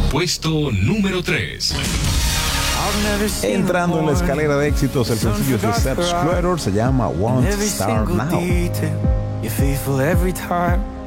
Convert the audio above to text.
Puesto número 3. Entrando en la escalera de éxitos, el sencillo de Seth Scudder se llama Won't Start Now. You're faithful every time.